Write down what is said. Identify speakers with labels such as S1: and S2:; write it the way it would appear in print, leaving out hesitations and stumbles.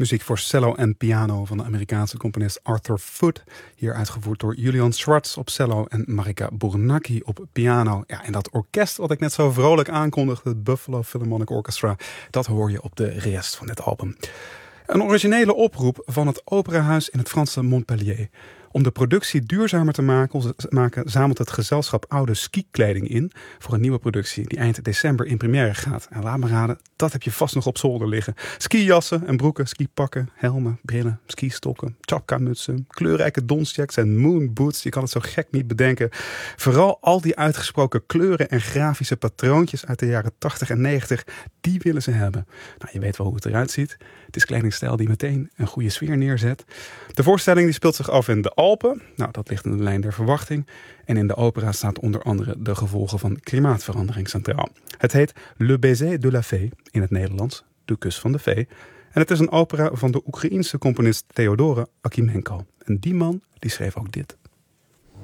S1: Muziek voor cello en piano van de Amerikaanse componist Arthur Foote. Hier uitgevoerd door Julian Schwartz op cello en Marika Burnacki op piano. Ja, en dat orkest wat ik net zo vrolijk aankondigde, het Buffalo Philharmonic Orchestra, dat hoor je op de rest van dit album. Een originele oproep van het operahuis in het Franse Montpellier. Om de productie duurzamer te maken, zamelt het gezelschap oude skikleding in voor een nieuwe productie die eind december in première gaat. En laat me raden, dat heb je vast nog op zolder liggen. Skijassen en broeken, skipakken, helmen, brillen, skistokken, chapka-mutsen, kleurrijke donschecks en moonboots. Je kan het zo gek niet bedenken. Vooral al die uitgesproken kleuren en grafische patroontjes uit de jaren 80 en 90, die willen ze hebben. Nou, je weet wel hoe het eruit ziet. Het is kledingstijl die meteen een goede sfeer neerzet. De voorstelling die speelt zich af in de Alpen. Nou, dat ligt in de lijn der verwachting. En in de opera staat onder andere de gevolgen van klimaatverandering centraal. Het heet Le Baiser de la Fée, in het Nederlands De Kus van de Fee. En het is een opera van de Oekraïense componist Theodore Akimenko. En die man, die schreef ook dit.